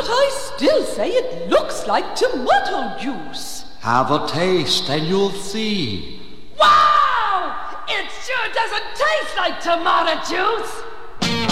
But I still say it looks like tomato juice. Have a taste and you'll see. Wow! It sure doesn't taste like tomato juice.